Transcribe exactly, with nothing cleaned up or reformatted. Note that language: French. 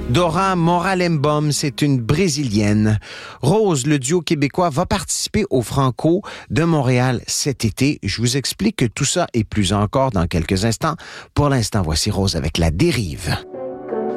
Dora Moralembom, c'est une Brésilienne. Rose, le duo québécois, va participer au Franco de Montréal cet été. Je vous explique que tout ça et plus encore dans quelques instants. Pour l'instant, voici Rose avec La Dérive.